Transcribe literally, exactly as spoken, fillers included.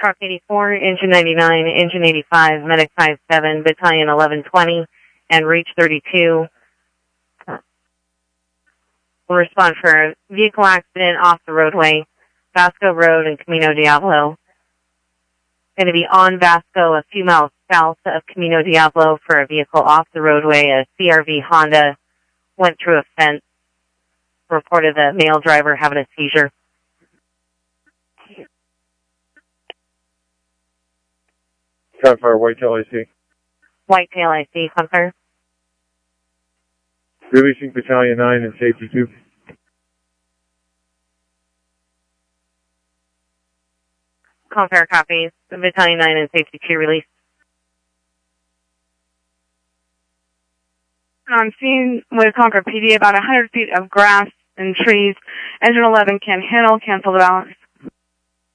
Truck eighty-four, Engine ninety-nine, Engine eighty-five, Medic five seven, Battalion eleven twenty, and Reach thirty-two. Will respond for a vehicle accident off the roadway, Vasco Road and Camino Diablo. Going to be on Vasco, a few miles south of Camino Diablo, for a vehicle off the roadway. A C R V Honda went through a fence. Reported the male driver having a seizure. Gunfire, Whitetail I C. Whitetail I C, Gunfire. Releasing Battalion nine and Safety two. Gunfire copies. Battalion nine and Safety two released. On scene with Concord P D, about one hundred feet of grass and trees. Engine eleven can handle, cancel the balance.